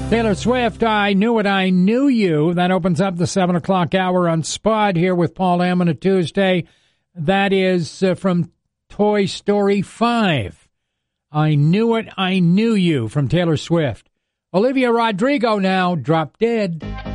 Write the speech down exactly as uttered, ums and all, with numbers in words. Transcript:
Taylor Swift, I Knew It, I Knew You. That opens up the seven o'clock hour on Spud here with Paul Hamm on a Tuesday. That is uh, from Toy Story five. I Knew It, I Knew You from Taylor Swift. Olivia Rodrigo now, Drop Dead.